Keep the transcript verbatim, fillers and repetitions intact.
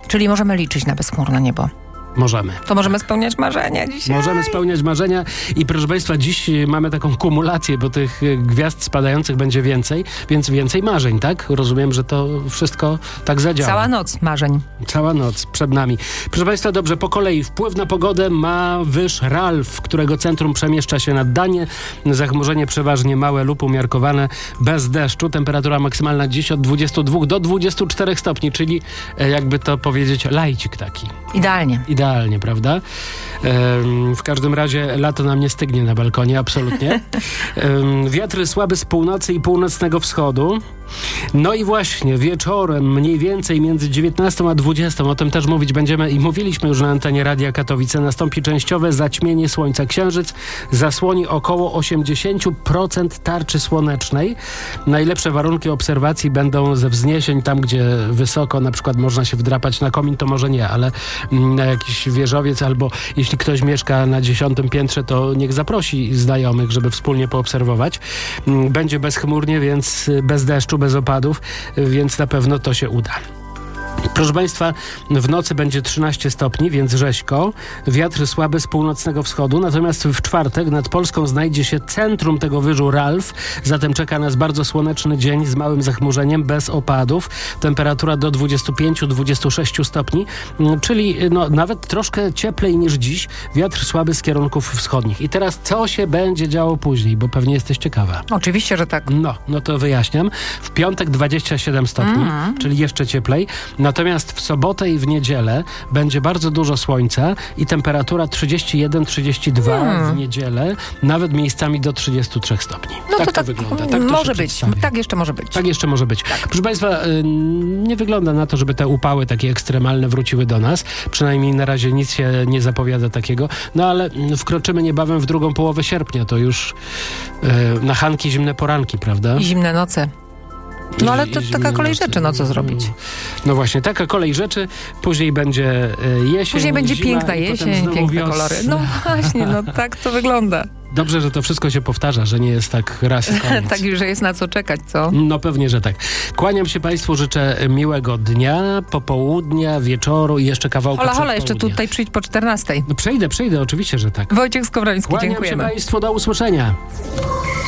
Czyli możemy liczyć na bezchmurne niebo. Możemy. To możemy spełniać marzenia dzisiaj. Możemy spełniać marzenia i proszę Państwa, dziś mamy taką kumulację, bo tych gwiazd spadających będzie więcej, więc więcej marzeń, tak? Rozumiem, że to wszystko tak zadziała. Cała noc marzeń. Cała noc przed nami. Proszę Państwa, dobrze, po kolei wpływ na pogodę ma wyż Ralf, którego centrum przemieszcza się nad Danię. Zachmurzenie przeważnie małe lub umiarkowane, bez deszczu. Temperatura maksymalna dziś od dwudziestu dwóch do dwudziestu czterech stopni, czyli e, jakby to powiedzieć, lajcik taki. Idealnie. Idealnie, prawda? Ehm, w każdym razie lato nam nie stygnie na balkonie, absolutnie. Ehm, wiatry słabe z północy i północnego wschodu. No i właśnie wieczorem mniej więcej między dziewiętnastą a dwudziestą, o tym też mówić będziemy i mówiliśmy już na antenie Radia Katowice, nastąpi częściowe zaćmienie słońca. Księżyc zasłoni około osiemdziesiąt procent tarczy słonecznej. Najlepsze warunki obserwacji będą ze wzniesień, tam gdzie wysoko na przykład można się wdrapać na komin, to może nie, ale na jakiś wieżowiec albo jeśli ktoś mieszka na dziesiątym piętrze, to niech zaprosi znajomych, żeby wspólnie poobserwować. Będzie bezchmurnie, więc bez deszczu, bez opadów, więc na pewno to się uda. Proszę Państwa, w nocy będzie trzynaście stopni, więc rzeźko. Wiatr słaby z północnego wschodu, natomiast w czwartek nad Polską znajdzie się centrum tego wyżu Ralf, zatem czeka nas bardzo słoneczny dzień z małym zachmurzeniem, bez opadów. Temperatura do dwudziestu pięciu do dwudziestu sześciu stopni, czyli no, nawet troszkę cieplej niż dziś. Wiatr słaby z kierunków wschodnich. I teraz co się będzie działo później, bo pewnie jesteś ciekawa. Oczywiście, że tak. No, no to wyjaśniam. W piątek dwadzieścia siedem stopni, mm. czyli jeszcze cieplej. Natomiast w sobotę i w niedzielę będzie bardzo dużo słońca i temperatura trzydzieści jeden do trzydziestu dwóch hmm. w niedzielę, nawet miejscami do trzydziestu trzech stopni. No tak to, to tak wygląda. Tak to może być. Tak jeszcze może być. Tak jeszcze może być. Tak. Proszę Państwa, nie wygląda na to, żeby te upały takie ekstremalne wróciły do nas. Przynajmniej na razie nic się nie zapowiada takiego. No ale wkroczymy niebawem w drugą połowę sierpnia. To już na chanki zimne poranki, prawda? I zimne noce. No ale to taka kolej rzeczy, no co zrobić? No właśnie, taka kolej rzeczy. Później będzie jesień. Później będzie zima, piękna jesień, piękne wiosna. kolory. No właśnie, no tak to wygląda. Dobrze, że to wszystko się powtarza, że nie jest tak raz i koniec. Tak, że jest na co czekać, co? No pewnie, że tak. Kłaniam się Państwu, życzę miłego dnia, popołudnia, wieczoru i jeszcze kawałka Hola, hola, przedpołudnia. jeszcze tutaj przyjdź po czternastej. No przejdę, przejdę, oczywiście, że tak. Wojciech Skowroński, Kłaniam dziękujemy. się Państwu, do usłyszenia.